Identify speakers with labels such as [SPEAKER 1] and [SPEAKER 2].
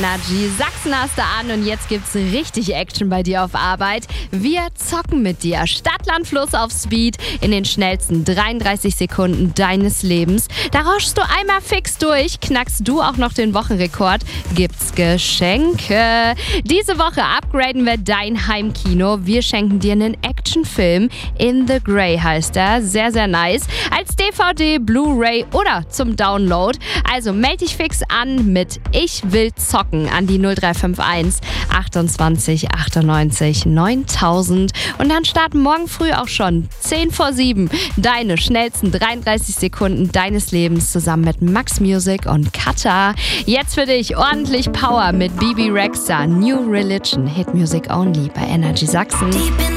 [SPEAKER 1] Energy. Sachsen hast du an und jetzt gibt's richtig Action bei dir auf Arbeit. Wir zocken mit dir. Stadt, Land, Fluss auf Speed in den schnellsten 33 Sekunden deines Lebens. Da rauschst du einmal fix durch, knackst du auch noch den Wochenrekord, gibt's Geschenke. Diese Woche upgraden wir dein Heimkino. Wir schenken dir einen Actionfilm. In the Grey heißt er. Sehr, sehr nice. Als DVD, Blu-ray oder zum Download. Also melde dich fix an mit Ich will zocken an die 0351 28 98 9000 und dann starten morgen früh auch schon 10 vor 7 deine schnellsten 33 Sekunden deines Lebens zusammen mit Max Music und Kata. Jetzt für dich ordentlich Power mit Bibi Rexha, New Religion, Hit Music Only bei Energy Sachsen.